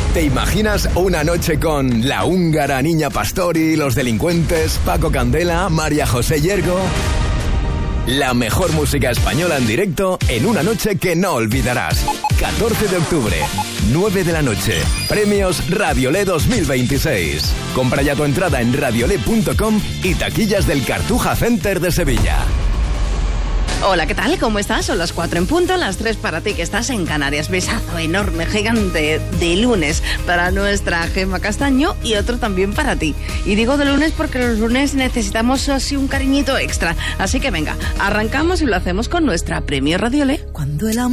¿Te imaginas una noche con La Húngara, Niña Pastori, Los Delincuentes, Paco Candela, María José Yergo? La mejor música española en directo en una noche que no olvidarás. 14 de octubre, 9 de la noche. Premios Radiolé 2026. Compra ya tu entrada en radiolé.com y taquillas del Cartuja Center de Sevilla. Hola, ¿qué tal? ¿Cómo estás? Son las 4 en punto, las 3 para ti que estás en Canarias. Besazo enorme, gigante de lunes para nuestra Gemma Castaño y otro también para ti. Y digo de lunes porque los lunes necesitamos así un cariñito extra. Así que venga, arrancamos y lo hacemos con nuestra Premio Radiolé. Cuando el amor